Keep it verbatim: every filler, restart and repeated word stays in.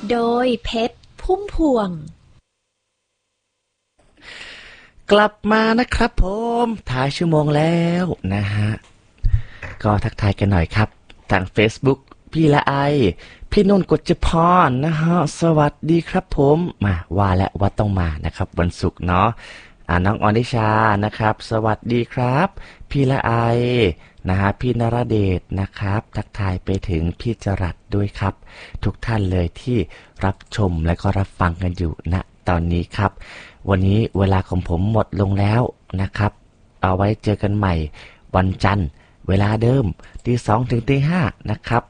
โดยเพชรพุ่มพวงกลับมานะครับผมท้ายชั่วโมงแล้วนะฮะก็ทักทายกันหน่อยครับทาง Facebook พี่ละไอพี่นุ่นกฎจพรนะฮะสวัสดีครับผมมาว่าและว่าต้องมานะครับวันศุกร์เนาะอ่าน้องอนิชานะครับสวัสดีครับพี่ละไอนะฮะพี่นรเดชนะครับทักทายไปถึงพี่จรัสด้วยครับทุกท่านเลยที่รับชมและก็รับฟังกันอยู่ณตอนนี้ครับวันนี้เวลาของผมหมดลงแล้วนะครับเอาไว้เจอกันใหม่วันจันทร์เวลาเดิมตีสองถึงตีห้านะครับ